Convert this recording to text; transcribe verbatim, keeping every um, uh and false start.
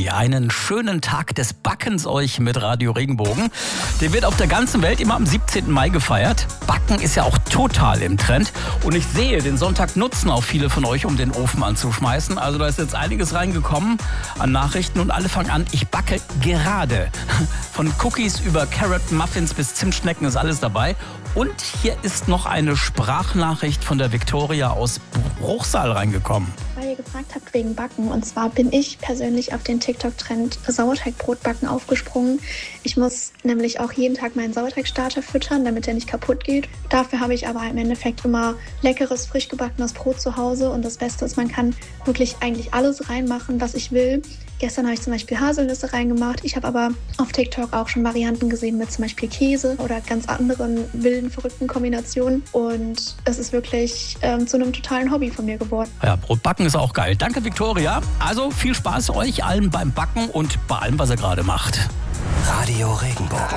Juli. Einen schönen Tag des Backens euch mit Radio Regenbogen. Der wird auf der ganzen Welt immer am siebzehnten Mai gefeiert. Backen ist ja auch total im Trend. Und ich sehe, den Sonntag nutzen auch viele von euch, um den Ofen anzuschmeißen. Also da ist jetzt einiges reingekommen an Nachrichten und alle fangen an, ich backe gerade. Von Cookies über Carrot Muffins bis Zimtschnecken ist alles dabei. Und hier ist noch eine Sprachnachricht von der Viktoria aus Bruchsal reingekommen. Weil ihr gefragt habt wegen Backen. Und zwar bin ich persönlich auf den TikTok-Trend Sauerteigbrotbacken aufgesprungen. Ich muss nämlich auch jeden Tag meinen Sauerteigstarter füttern, damit er nicht kaputt geht. Dafür habe ich aber im Endeffekt immer leckeres, frisch gebackenes Brot zu Hause. Und das Beste ist, man kann wirklich eigentlich alles reinmachen, was ich will. Gestern habe ich zum Beispiel Haselnüsse reingemacht. Ich habe aber auf TikTok auch schon Varianten gesehen mit zum Beispiel Käse oder ganz anderen wilden, verrückten Kombinationen. Und es ist wirklich ähm, zu einem totalen Hobby von mir geworden. Ja, Brotbacken ist auch geil. Danke, Viktoria. Also viel Spaß euch allen beim Backen und bei allem, was ihr gerade macht. Radio Regenbogen.